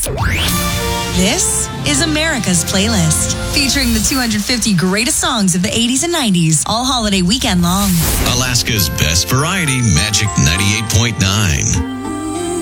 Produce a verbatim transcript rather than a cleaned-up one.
This is America's Playlist, featuring the two hundred fifty greatest songs of the eighties and nineties, all holiday weekend long. Alaska's best variety, Magic ninety-eight point nine.